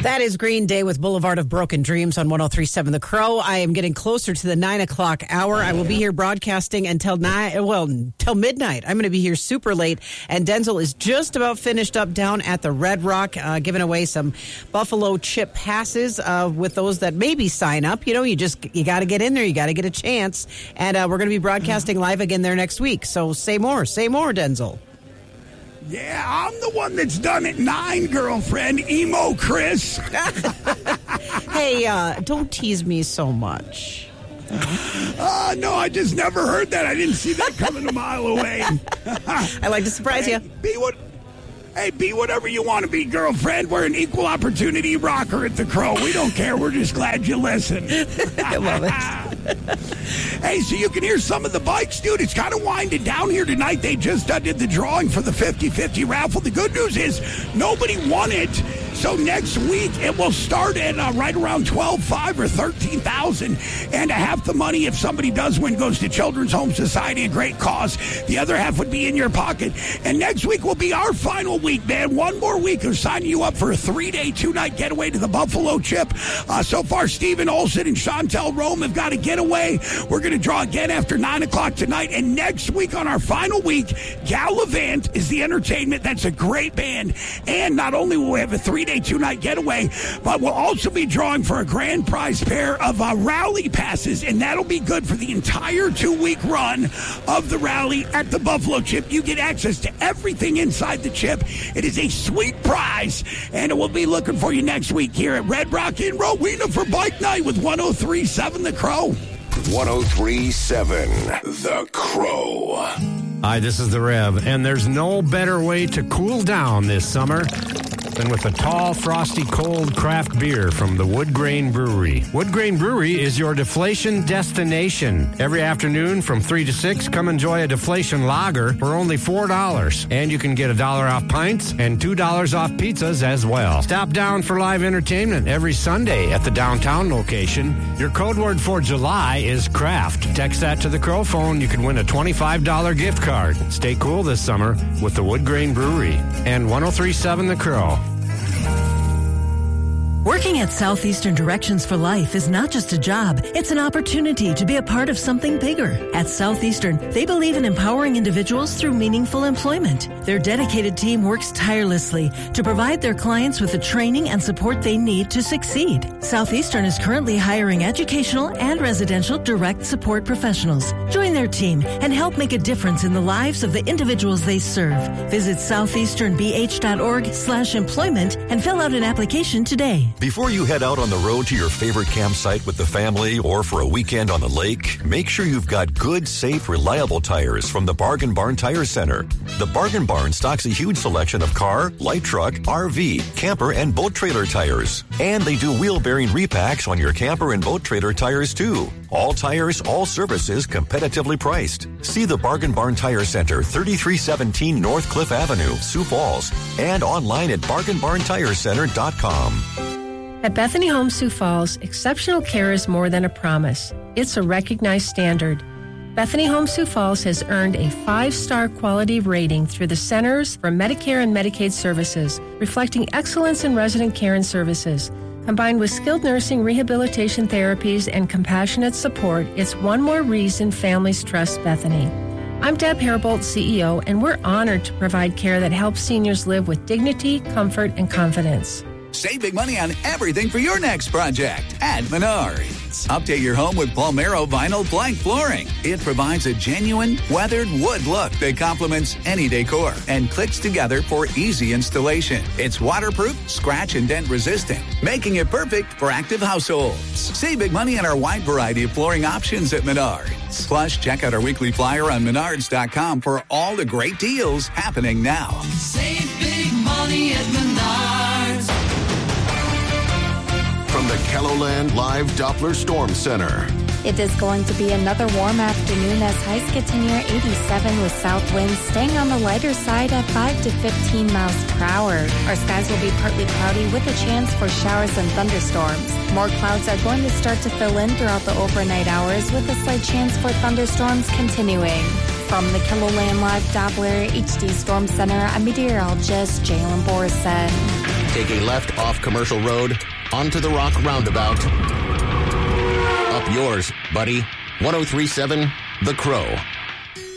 That is Green Day with Boulevard of Broken Dreams on 103.7 The Crow. I am getting closer to the 9 o'clock hour. I will be here broadcasting until midnight. I'm going to be here super late. And Denzel is just about finished up down at the Red Rock, giving away some Buffalo Chip passes with those that maybe sign up. You know, you got to get in there. You got to get a chance. And we're going to be broadcasting live again there next week. So say more, Denzel. Yeah, I'm the one that's done at 9, girlfriend. Emo Chris. Hey, don't tease me so much. No, I just never heard that. I didn't see that coming a mile away. I like to surprise you. Be whatever you want to be, girlfriend. We're an equal opportunity rocker at the Crow. We don't care. We're just glad you listen. I love it. Hey, so you can hear some of the bikes, dude. It's kind of winding down here tonight. They just did the drawing for the 50-50 raffle. The good news is nobody won it. So next week, it will start at right around $12,500 or $13,000. And half the money, if somebody does win, goes to Children's Home Society, a great cause. The other half would be in your pocket. And next week will be our final week, man. One more week of signing you up for a 3-day, 2-night getaway to the Buffalo Chip. So far, Steven Olson and Chantel Rome have got a getaway. We're going to draw again after 9 o'clock tonight. And next week, on our final week, Gallivant is the entertainment. That's a great band. And not only will we have a 3-day, 2-night getaway, but we'll also be drawing for a grand prize pair of rally passes, and that'll be good for the entire 2-week run of the rally at the Buffalo Chip. You get access to everything inside the chip. It is a sweet prize, and we'll be looking for you next week here at Red Rock in Rowena for Bike Night with 103.7 The Crow. 103.7 The Crow. Hi, this is the Rev, and there's no better way to cool down this summer than with a tall, frosty, cold craft beer from the Wood Grain Brewery. Wood Grain Brewery is your deflation destination. Every afternoon from 3 to 6, come enjoy a deflation lager for only $4. And you can get $1 off pints and $2 off pizzas as well. Stop down for live entertainment every Sunday at the downtown location. Your code word for July is craft. Text that to the Crow phone. You can win a $25 gift card. Stay cool this summer with the Wood Grain Brewery and 103.7 The Crow. Working at Southeastern Directions for Life is not just a job, it's an opportunity to be a part of something bigger. At Southeastern, they believe in empowering individuals through meaningful employment. Their dedicated team works tirelessly to provide their clients with the training and support they need to succeed. Southeastern is currently hiring educational and residential direct support professionals. Join their team and help make a difference in the lives of the individuals they serve. Visit southeasternbh.org/employment and fill out an application today. Before you head out on the road to your favorite campsite with the family or for a weekend on the lake, make sure you've got good, safe, reliable tires from the Bargain Barn Tire Center. The Bargain Barn stocks a huge selection of car, light truck, RV, camper, and boat trailer tires. And they do wheel bearing repacks on your camper and boat trailer tires too. All tires, all services, competitively priced. See the Bargain Barn Tire Center, 3317 North Cliff Avenue, Sioux Falls, and online at bargainbarntirecenter.com. At Bethany Home Sioux Falls, exceptional care is more than a promise. It's a recognized standard. Bethany Home Sioux Falls has earned a 5-star quality rating through the Centers for Medicare and Medicaid Services, reflecting excellence in resident care and services. Combined with skilled nursing, rehabilitation therapies, and compassionate support, it's one more reason families trust Bethany. I'm Deb Haribolt, CEO, and we're honored to provide care that helps seniors live with dignity, comfort, and confidence. Save big money on everything for your next project at Menards. Update your home with Palmero vinyl plank flooring. It provides a genuine, weathered wood look that complements any decor and clicks together for easy installation. It's waterproof, scratch and dent resistant, making it perfect for active households. Save big money on our wide variety of flooring options at Menards. Plus, check out our weekly flyer on Menards.com for all the great deals happening now. Save big money at Menards. From the KELOLAND Live Doppler Storm Center. It is going to be another warm afternoon as highs get to near 87 with south winds staying on the lighter side at 5 to 15 miles per hour. Our skies will be partly cloudy with a chance for showers and thunderstorms. More clouds are going to start to fill in throughout the overnight hours with a slight chance for thunderstorms continuing. From the KELOLAND Live Doppler HD Storm Center, I'm meteorologist Jalen Borison. Take a left off Commercial Road, onto the Rock Roundabout. Up yours, buddy. 1037 The Crow.